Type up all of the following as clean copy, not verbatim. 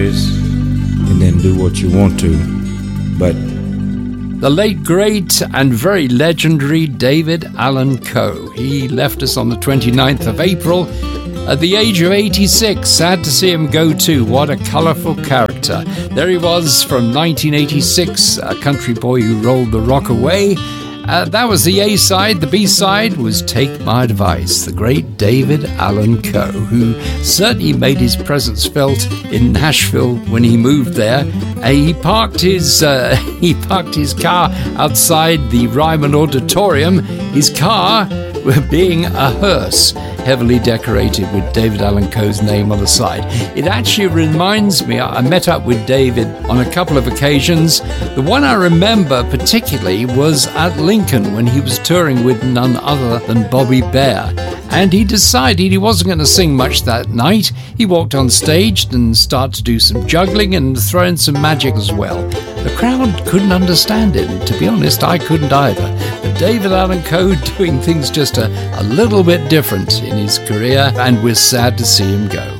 years and then do what you want to. But the late, great, and very legendary David Allan Coe. He left us on the 29th of April at the age of 86. Sad to see him go too. What a colourful character. There he was from 1986, a country boy who rolled the rock away. That was the A-side. The B-side was Take My Advice, the great David Allan Coe, who certainly made his presence felt in Nashville when he moved there. He parked his car outside the Ryman Auditorium, his car being a hearse, heavily decorated with David Allan Coe's name on the side. It actually reminds me, I met up with David on a couple of occasions. The one I remember particularly was at Lincoln when he was touring with none other than Bobby Bare. And he decided he wasn't going to sing much that night. He walked on stage and started to do some juggling and throw in some magic as well. The crowd couldn't understand it, and to be honest, I couldn't either. But David Allan Coe doing things just a little bit different in his career, and we're sad to see him go.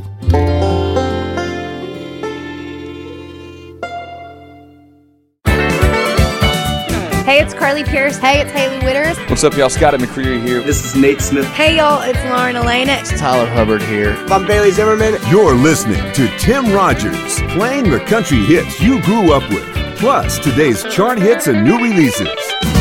Hey, it's Carly Pierce. Hey, it's Haley Witters. What's up, y'all? Scotty McCreery here. This is Nate Smith. Hey, y'all, it's Lauren Elena. It's Tyler Hubbard here. I'm Bailey Zimmerman. You're listening to Tim Rogers, playing the country hits you grew up with, plus today's chart hits and new releases.